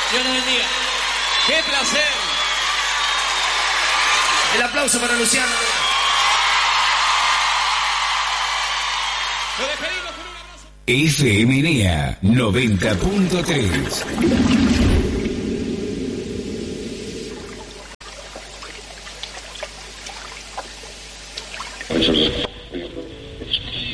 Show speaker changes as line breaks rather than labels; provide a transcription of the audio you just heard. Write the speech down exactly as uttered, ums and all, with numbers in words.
Dios nos bendiga. ¡Qué placer!
El aplauso para Luciano.
Lo despedimos con un abrazo.
F M N E A noventa punto tres.
Eso es.